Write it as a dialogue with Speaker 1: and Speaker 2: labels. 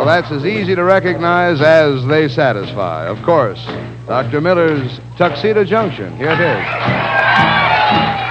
Speaker 1: that's as easy to recognize as they satisfy. Of course, Dr. Miller's Tuxedo Junction. Here it is.